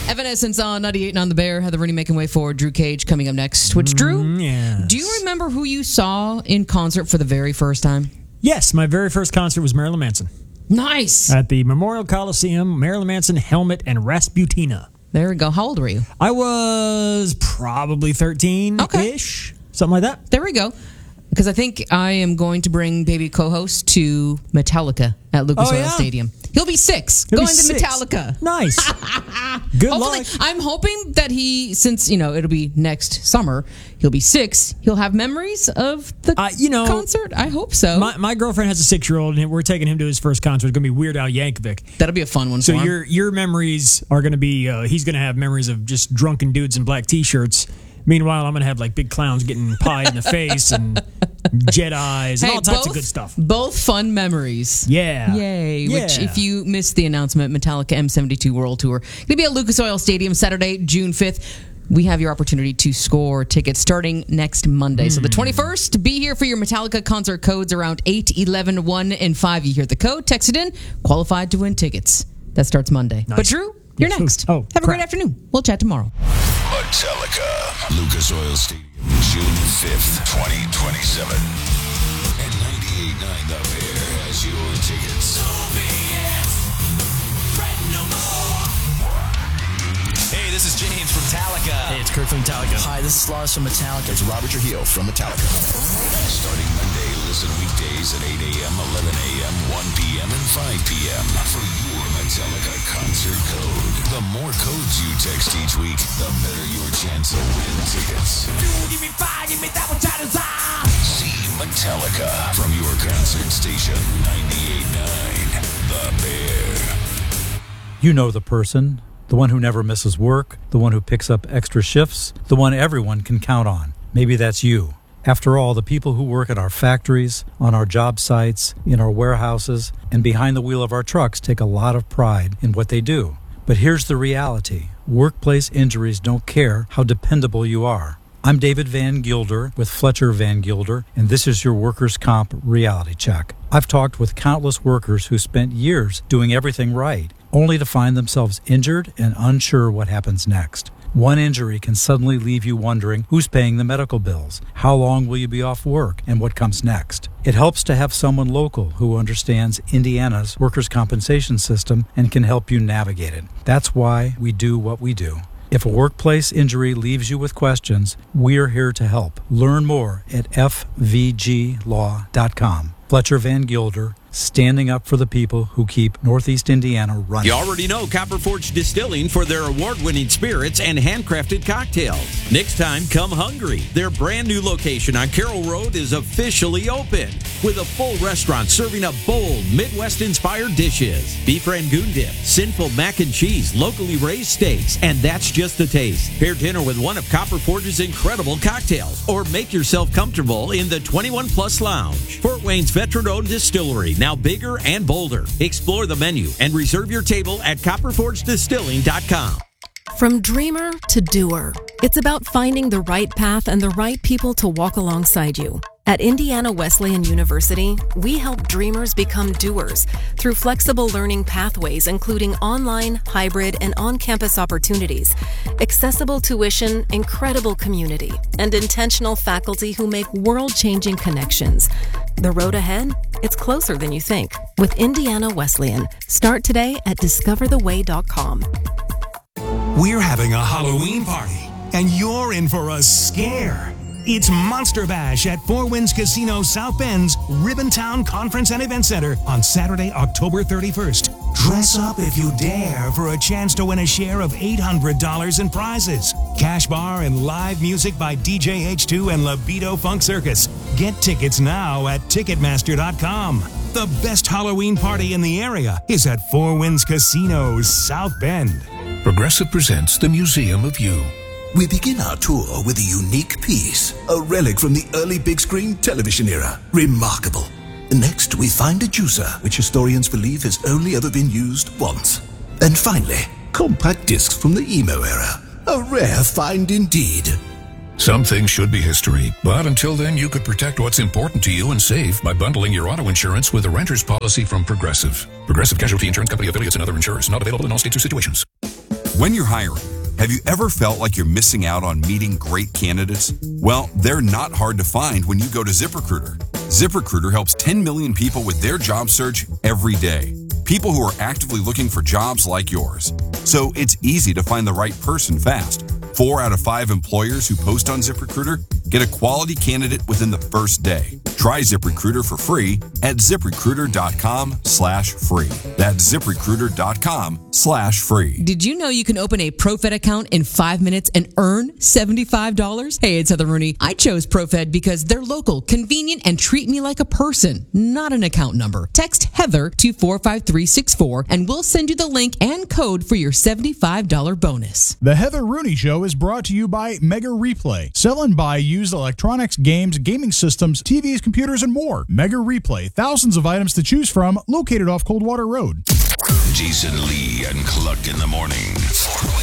Evanescence on 98 on the Bear. Heather Rooney making way forward. Drew Cage coming up next. Which, Drew, yes. Do you remember who you saw in concert for the very first time? Yes, my very first concert was Marilyn Manson. Nice. At the Memorial Coliseum, Marilyn Manson, Helmet, and Rasputina. There we go. How old were you? I was probably 13-ish, something like that. There we go. Because I think I am going to bring baby co-host to Metallica at Lucas Oil Stadium. He'll be 6 going to Metallica. Nice. Good Hopefully, luck. I'm hoping that he, since, it'll be next summer, he'll be 6. He'll have memories of the concert. I hope so. My girlfriend has a 6-year-old, and we're taking him to his first concert. It's going to be Weird Al Yankovic. That'll be a fun one for him. So your memories are going to be, he's going to have memories of just drunken dudes in black T-shirts. Meanwhile, I'm going to have like big clowns getting pie in the face and Jedis and all types of good stuff. Both fun memories. Yeah. Yay. Yeah. Which, if you missed the announcement, Metallica M72 World Tour. Going to be at Lucas Oil Stadium Saturday, June 5th. We have your opportunity to score tickets starting next Monday. So the 21st, be here for your Metallica concert codes around 8, 11, 1, and 5. You hear the code, text it in, qualified to win tickets. That starts Monday. Nice. But Drew, you're next. Have a great afternoon. We'll chat tomorrow. Metallica, Lucas Oil Stadium, June 5th, 2027. And 98.9 The Bear has your tickets. Hey, this is James from Metallica. Hey, it's Kurt from Metallica. Hi, this is Lars from Metallica. It's Robert Trujillo from Metallica. Starting Monday, listen weekdays at 8 a.m., 11 a.m., 1 p.m., and 5 p.m. for your Metallica concert code. The more codes you text each week, the better your chance to win tickets. Give me five, give me that one, See Metallica from your concert station, 98.9 The Bear. You know the person, the one who never misses work, the one who picks up extra shifts, the one everyone can count on. Maybe that's you. After all, the people who work at our factories, on our job sites, in our warehouses, and behind the wheel of our trucks take a lot of pride in what they do. But here's the reality. Workplace injuries don't care how dependable you are. I'm David Van Gilder with Fletcher Van Gilder, and this is your Workers' Comp Reality Check. I've talked with countless workers who spent years doing everything right, only to find themselves injured and unsure what happens next. One injury can suddenly leave you wondering who's paying the medical bills, how long will you be off work, and what comes next. It helps to have someone local who understands Indiana's workers' compensation system and can help you navigate it. That's why we do what we do. If a workplace injury leaves you with questions, we're here to help. Learn more at fvglaw.com. Fletcher Van Gilder, standing up for the people who keep Northeast Indiana running. You already know Copper Forge Distilling for their award-winning spirits and handcrafted cocktails. Next time, come hungry. Their brand new location on Carroll Road is officially open with a full restaurant serving up bold Midwest-inspired dishes. Beef Rangoon dip, sinful mac and cheese, locally raised steaks, and that's just a taste. Pair dinner with one of Copper Forge's incredible cocktails or make yourself comfortable in the 21-plus lounge. Fort Wayne's veteran-owned distillery, now bigger and bolder. Explore the menu and reserve your table at copperforgedistilling.com. From dreamer to doer, it's about finding the right path and the right people to walk alongside you. At Indiana Wesleyan University, we help dreamers become doers through flexible learning pathways, including online, hybrid, and on-campus opportunities, accessible tuition, incredible community, and intentional faculty who make world-changing connections. The road ahead? It's closer than you think. With Indiana Wesleyan, start today at discovertheway.com. We're having a Halloween party, and you're in for a scare. It's Monster Bash at Four Winds Casino South Bend's Ribbontown Conference and Event Center on Saturday, October 31st. Dress up if you dare for a chance to win a share of $800 in prizes. Cash bar and live music by DJ H2 and Libido Funk Circus. Get tickets now at Ticketmaster.com. The best Halloween party in the area is at Four Winds Casino South Bend. Progressive presents the Museum of You. We begin our tour with a unique piece, a relic from the early big screen television era. Remarkable. Next, we find a juicer, which historians believe has only ever been used once. And finally, compact discs from the emo era. A rare find indeed. Some things should be history, but until then, you could protect what's important to you and save by bundling your auto insurance with a renter's policy from Progressive. Progressive Casualty Insurance Company affiliates and other insurers. Not available in all states or situations. When you're hiring, have you ever felt like you're missing out on meeting great candidates? Well, they're not hard to find when you go to ZipRecruiter. ZipRecruiter helps 10 million people with their job search every day. People who are actively looking for jobs like yours. So it's easy to find the right person fast. 4 out of 5 employers who post on ZipRecruiter get a quality candidate within the first day. Try ZipRecruiter for free at ZipRecruiter.com/free. That's ZipRecruiter.com/free. Did you know you can open a ProFed account in 5 minutes and earn $75? Hey, it's Heather Rooney. I chose ProFed because they're local, convenient, and treat me like a person, not an account number. Text Heather to 45364 and we'll send you the link and code for your $75 bonus. The Heather Rooney Show is brought to you by Mega Replay. Sell and buy used electronics, games, gaming systems, TVs, computers, and more. Mega Replay. Thousands of items to choose from, located off Coldwater Road. Jason Lee and Cluck in the morning.